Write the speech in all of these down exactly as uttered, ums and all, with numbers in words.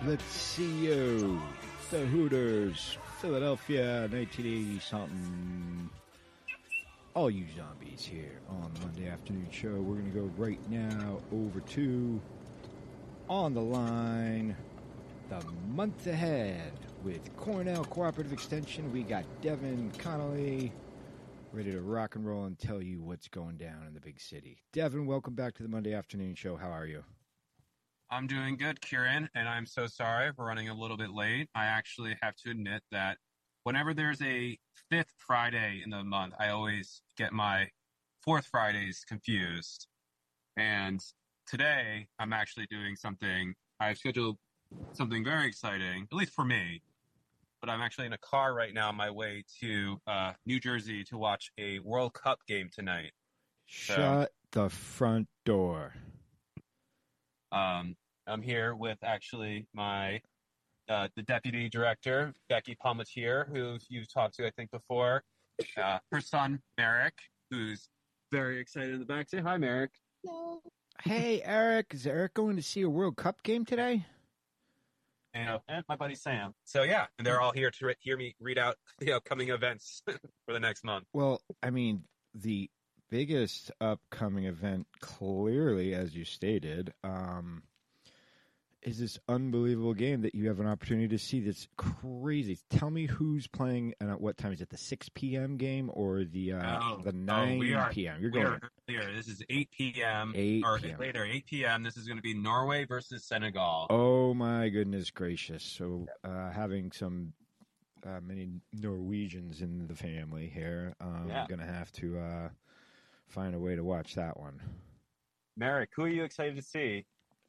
Let's see you. The Hooters, Philadelphia, nineteen eighty something. All you zombies here on the Monday afternoon show. We're going to go right now over to On the Line, the month ahead with Cornell Cooperative Extension. We got Devin Connolly ready to rock and roll and tell you what's going down in the big city. Devin, welcome back to the Monday afternoon show. How are you? I'm doing good, Kieran, and I'm so sorry for running a little bit late. I actually have to admit that whenever there's a fifth Friday in the month, I always get my fourth Fridays confused. And today, I'm actually doing something. I've scheduled something very exciting, at least for me. But I'm actually in a car right now on my way to uh, New Jersey to watch a World Cup game tonight. Shut so, the front door. Um, I'm here with actually my uh, the deputy director, Becky Palmatier, who you've talked to, I think, before. Uh, her son, Merrick, who's very excited in the back. Say hi, Merrick. Hello. Hey, Eric. Is Eric going to see a World Cup game today? And, uh, and my buddy Sam. So, yeah, and they're all here to re- hear me read out the upcoming events for the next month. Well, I mean, the biggest upcoming event, clearly, as you stated, um, is this unbelievable game that you have an opportunity to see that's crazy. Tell me who's playing and at what time. Is it the six p.m. game or the uh, oh, the nine oh, p.m.? You're we going are earlier. This is eight p.m. eight or p.m. later, eight p.m. This is going to be Norway versus Senegal. Oh, my goodness gracious. So uh, having some uh, many Norwegians in the family here, um, yeah. I'm going to have to uh, find a way to watch that one. Merrick, who are you excited to see?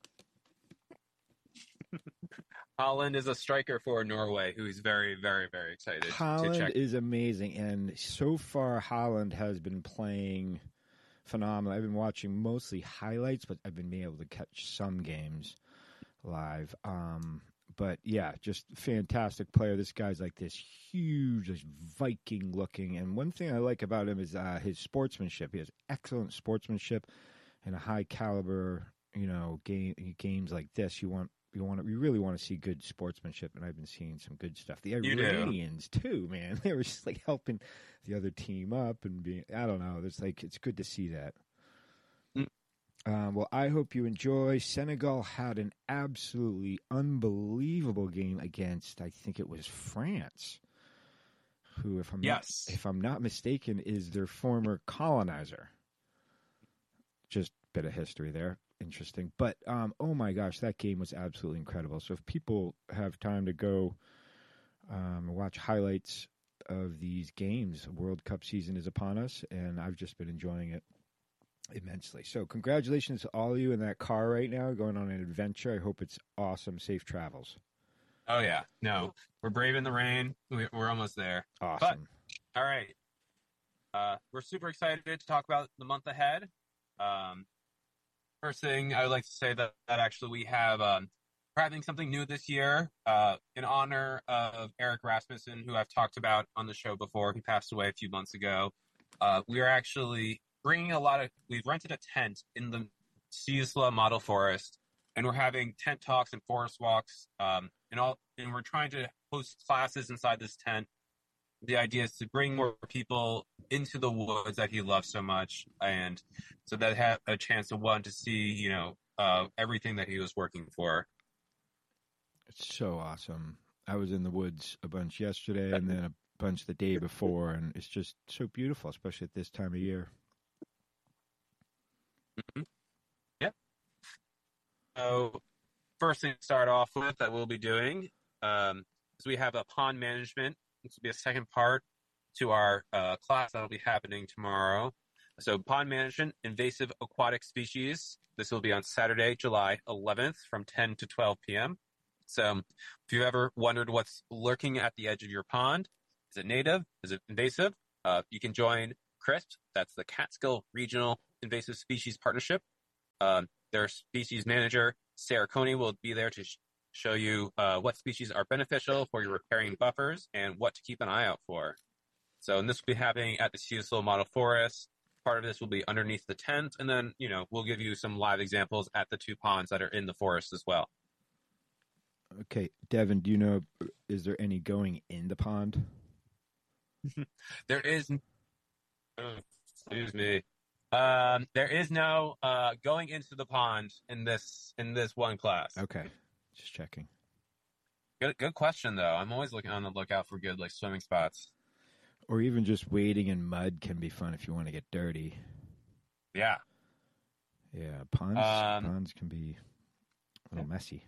Holland is a striker for Norway who is very, very, very excited Holland to check. is amazing, and so far Holland has been playing phenomenal. I've been watching mostly highlights, but I've been able to catch some games live. Um, but yeah, just fantastic player. This guy's like this huge, this Viking looking, and one thing I like about him is uh, his sportsmanship. He has excellent sportsmanship and a high caliber, you know, game games like this. You want. You want to, you really want to see good sportsmanship, and I've been seeing some good stuff. The Iranians too, man. They were just like helping the other team up and being. I don't know. It's like it's good to see that. Mm. Um, well, I hope you enjoy. Senegal had an absolutely unbelievable game against, I think it was France, who, if I'm yes. not, if I'm not mistaken, is their former colonizer. Just a bit of history there. Interesting. But, um, oh my gosh, that game was absolutely incredible. So if people have time to go um, watch highlights of these games, World Cup season is upon us, and I've just been enjoying it immensely. So congratulations to all of you in that car right now going on an adventure. I hope it's awesome, safe travels. Oh, yeah. No, we're brave in the rain. We're almost there. Awesome. But, all right. Uh, we're super excited to talk about the month ahead. Um, First thing I would like to say that, that actually we have um, we're having something new this year uh, in honor of Eric Rasmussen, who I've talked about on the show before. He passed away a few months ago. Uh, we are actually bringing a lot of – we've rented a tent in the Ciesla Model Forest, and we're having tent talks and forest walks, um, and all. And we're trying to host classes inside this tent. The idea is to bring more people into the woods that he loves so much, and so that have a chance to want to see, you know, uh, everything that he was working for. It's so awesome. I was in the woods a bunch yesterday and then a bunch the day before, and it's just so beautiful, especially at this time of year. Mm-hmm. Yep. So first thing to start off with that we'll be doing um, is we have a pond management. This will be a second part to our uh, class that will be happening tomorrow. So pond management, invasive aquatic species. This will be on Saturday, July eleventh from ten to twelve p.m. So if you've ever wondered what's lurking at the edge of your pond, is it native? Is it invasive? Uh, you can join CRISP. That's the Catskill Regional Invasive Species Partnership. Um, their species manager, Sarah Coney, will be there to sh- show you uh, what species are beneficial for your riparian buffers and what to keep an eye out for. So, and this will be happening at the Ciesla Model Forest. Part of this will be underneath the tent, and then, you know, we'll give you some live examples at the two ponds that are in the forest as well. Okay, Devin, do you know, is there any going in the pond? There is, oh, excuse me. Um, there is no uh, going into the pond in this in this one class. Okay, just checking. Good, good question though. I'm always looking on the lookout for good like swimming spots. Or even just wading in mud can be fun if you want to get dirty. Yeah. Yeah, ponds Um, ponds can be a little messy.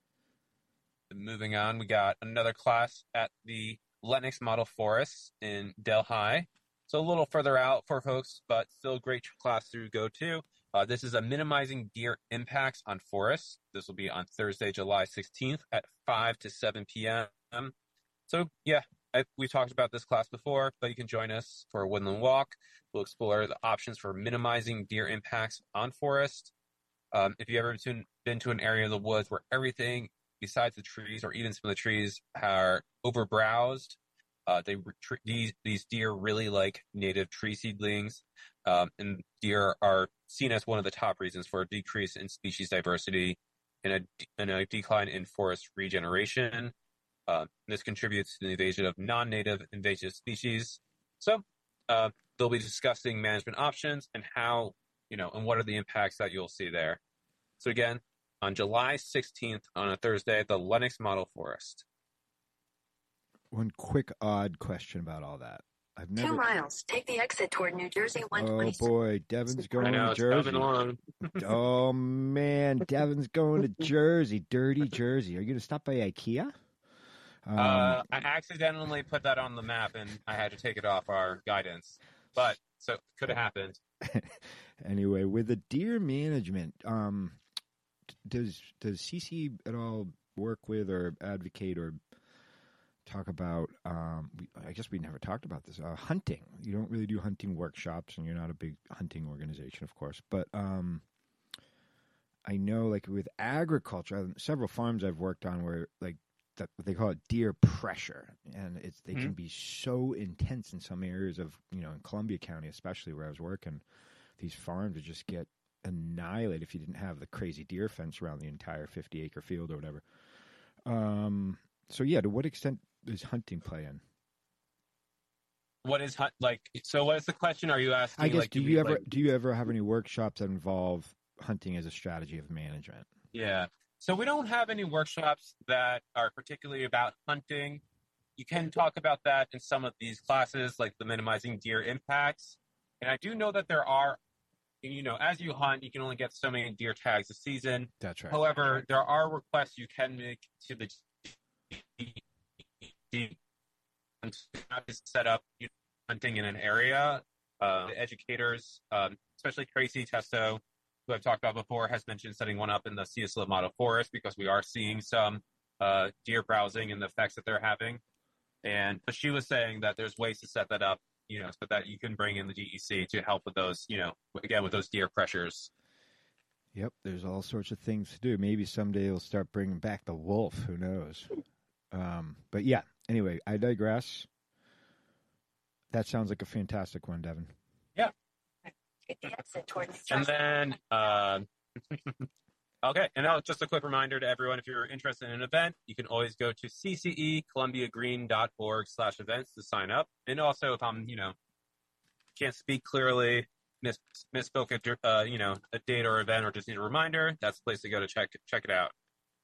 Moving on, we got another class at the Lennox Model Forest in Delhi. So a little further out for folks, but still a great class to go to. Uh, this is a minimizing deer impacts on forests. This will be on Thursday, July sixteenth at five to seven p.m. So yeah, I, we talked about this class before, but you can join us for a woodland walk. We'll explore the options for minimizing deer impacts on forest. Um, if you've ever been, been to an area of the woods where everything besides the trees, or even some of the trees, are overbrowsed, uh, they tr- these these deer really like native tree seedlings, um, and deer are seen as one of the top reasons for a decrease in species diversity and a, and a decline in forest regeneration. Uh, this contributes to the invasion of non-native invasive species. So uh, they'll be discussing management options and how, you know, and what are the impacts that you'll see there. So again, on July sixteenth, on a Thursday, at the Lennox Model Forest. One quick odd question about all that. I've never. Two miles. Take the exit toward New Jersey one Oh twenty. boy, Devin's going I know, to it's Jersey. coming on. Oh man, Devin's going to Jersey, dirty Jersey. Are you going to stop by IKEA? Um, uh, I accidentally put that on the map, and I had to take it off our guidance. But so could have happened. Anyway, with the deer management, um, does does C C at all work with or advocate or talk about? Um, we, I guess we never talked about this. Uh, hunting. You don't really do hunting workshops, and you're not a big hunting organization, of course. But um, I know, like with agriculture, several farms I've worked on where like that they call it deer pressure, and it's they mm-hmm. can be so intense in some areas of you know in Columbia County, especially where I was working. These farms would just get annihilated if you didn't have the crazy deer fence around the entire fifty acre field or whatever. Um, so yeah, to what extent does hunting play in? What is hunt like? So, what is the question? Are you asking? I guess like, do, do you we, ever like... do you ever have any workshops that involve hunting as a strategy of management? Yeah. So we don't have any workshops that are particularly about hunting. You can talk about that in some of these classes, like the minimizing deer impacts. And I do know that there are. You know, as you hunt, you can only get so many deer tags a season. That's right. However, there are requests you can make to the set up hunting in an area. Uh, the educators, um, especially Tracy Testo, who I've talked about before, has mentioned setting one up in the Cecil Model Forest because we are seeing some uh, deer browsing and the effects that they're having. And but she was saying that there's ways to set that up, you know, so that you can bring in the D E C to help with those, you know, again, with those deer pressures. Yep, there's all sorts of things to do. Maybe someday we'll start bringing back the wolf. Who knows? Um, but yeah, anyway, I digress. That sounds like a fantastic one, Devin. Yeah. And then, uh, okay, and now just a quick reminder to everyone, if you're interested in an event, you can always go to ccecolumbiagreen.org slash events to sign up. And also, if I'm, you know, can't speak clearly, miss, misspoke a, uh, you know, a date or event or just need a reminder, that's the place to go to check check it out.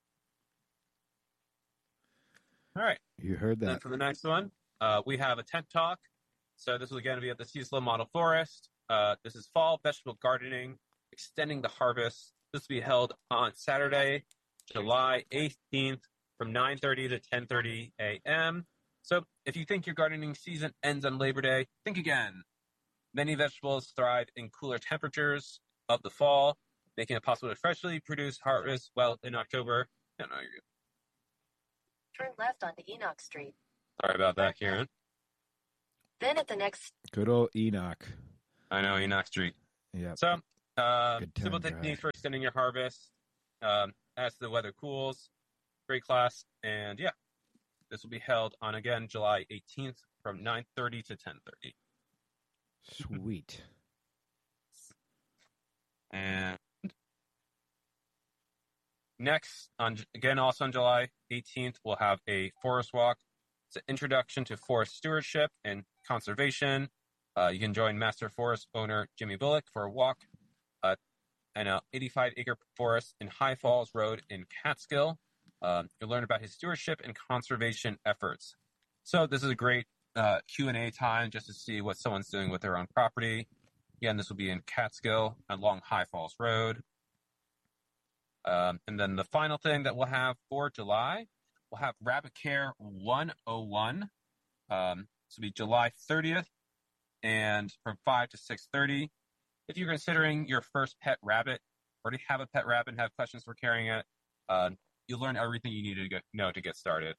All right. You heard that. And for the next one, uh, we have a tent talk. So this will again be at the Cecil Model Forest. Uh, this is fall vegetable gardening, extending the harvest. This will be held on Saturday, July eighteenth from nine thirty to ten thirty a.m. So if you think your gardening season ends on Labor Day, think again. Many vegetables thrive in cooler temperatures of the fall, making it possible to freshly produce harvest well in October. No, no, you're good. Turn left onto Enoch Street. Sorry about that, Karen. Then at the next... Good old Enoch. I know, Enoch Street. Yeah. So, uh, simple techniques for extending your harvest um, as the weather cools. Great class. And yeah, this will be held on, again, July eighteenth from nine thirty to ten thirty. Sweet. And next, on again, also on July eighteenth, we'll have a forest walk. It's an introduction to forest stewardship and conservation. Uh, you can join Master Forest owner Jimmy Bullock for a walk uh, in an eighty-five acre forest in High Falls Road in Catskill. Um, you'll learn about his stewardship and conservation efforts. So this is a great uh, Q and A time just to see what someone's doing with their own property. Again, this will be in Catskill along High Falls Road. Um, and then the final thing that we'll have for July, we'll have Rabbit Care one oh one. Um, this will be July thirtieth, and from five to six thirty. If you're considering your first pet rabbit, already have a pet rabbit and have questions for carrying it, uh, you'll learn everything you need to get, know to get started.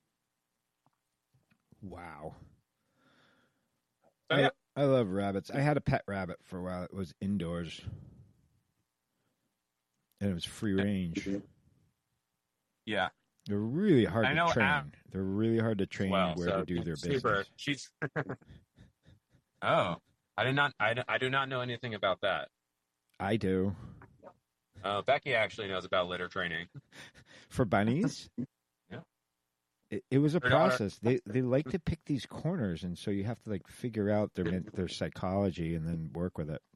Wow. So, I, yeah. I love rabbits. I had a pet rabbit for a while. It was indoors. And it was free range. Yeah. They're really hard I to know train. Ab- They're really hard to train Well, where so to do their super, business. She's. Oh, I did not. I, I do not know anything about that. I do. Uh, Becky actually knows about litter training. For bunnies? Yeah. It, it was a Her daughter- process. They they like to pick these corners, and so you have to like figure out their their psychology and then work with it.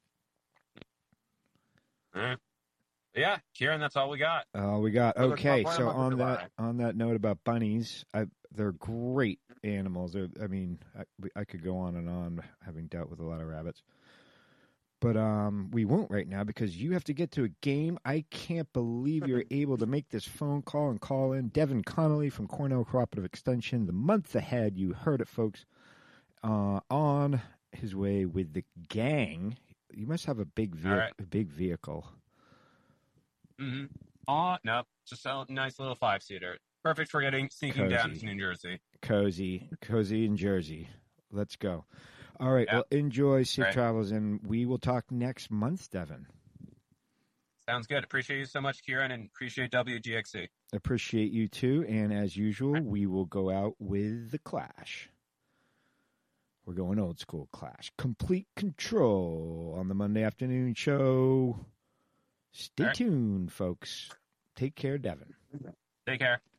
All right. Yeah, Kieran, that's all we got. Oh, we got Another okay. month- So one month on of that July. on that note about bunnies, I, they're great animals. They're, I mean, I, we- I could go on and on, having dealt with a lot of rabbits, but um, we won't right now because you have to get to a game. I can't believe you're able to make this phone call and call in. Devin Connolly from Cornell Cooperative Extension. The month ahead, you heard it, folks. Uh, on his way with the gang. You must have a big ve- All right. a big vehicle. Mm-hmm. Oh, no, just a nice little five-seater. Perfect for getting sneaking down Cozy. to New Jersey. Cozy, cozy in Jersey. Let's go. All right. Yeah. Well, enjoy safe Right. travels, and we will talk next month, Devin. Sounds good. Appreciate you so much, Kieran, and appreciate W G X C. Appreciate you too. And as usual, we will go out with the Clash. We're going old school Clash. Complete Control on the Monday afternoon show. Stay All right. tuned, folks. Take care, Devin. Take care.